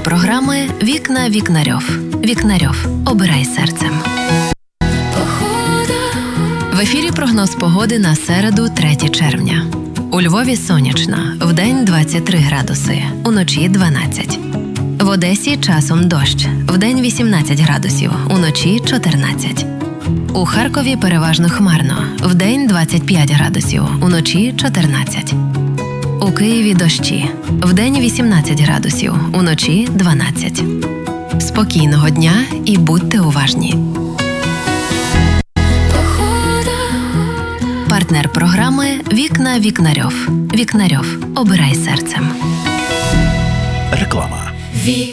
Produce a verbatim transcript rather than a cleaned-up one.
програми «Вікна Вікнарьов». Вікнарьов. Обирай серцем. В ефірі прогноз погоди на середу, третє червня. У Львові сонячно, вдень двадцять три градуси, уночі дванадцять. В Одесі часом дощ, вдень вісімнадцять градусів, уночі чотирнадцять. У Харкові переважно хмарно, вдень двадцять п'ять градусів, уночі чотирнадцять. У Києві дощі, вдень вісімнадцять градусів, уночі дванадцять. Спокійного дня і будьте уважні. Партнер програми «Вікна Вікнарьов». Вікнарьов. Обирай серцем. Реклама.